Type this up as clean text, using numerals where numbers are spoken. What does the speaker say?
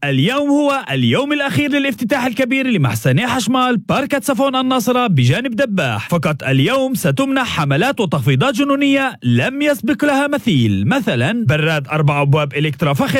اليوم هو اليوم الأخير للافتتاح الكبير لمحسني حشمال باركة صفون الناصرة بجانب دباح. فقط اليوم ستمنح حملات وتخفيضات جنونية لم يسبق لها مثيل، مثلا براد 4 أبواب إلكترا فخم